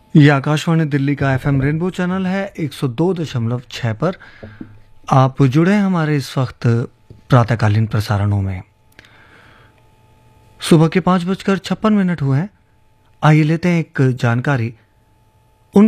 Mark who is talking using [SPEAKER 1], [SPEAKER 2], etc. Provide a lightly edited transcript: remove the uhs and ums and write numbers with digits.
[SPEAKER 1] ये आकाशवाणी दिल्ली का FM rainbow channel है 102.6 पर। आप जुड़े हैं हमारे इस वक्त प्रातःकालीन प्रसारणों में। सुबह के 5:56 हुए हैं। आइए लेते हैं एक जानकारी